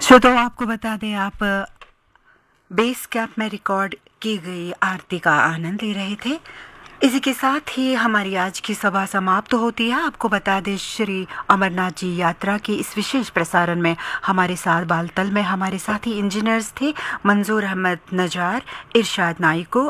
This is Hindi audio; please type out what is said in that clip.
श्रोताओं, आपको बता दें आप बेस कैंप में रिकॉर्ड की गई आरती का आनंद ले रहे थे। इसी के साथ ही हमारी आज की सभा समाप्त होती है। आपको बता दें श्री अमरनाथ जी यात्रा की इस विशेष प्रसारण में हमारे साथ बालतल में हमारे साथी इंजीनियर्स थे मंजूर अहमद नजार, इरशाद नाइको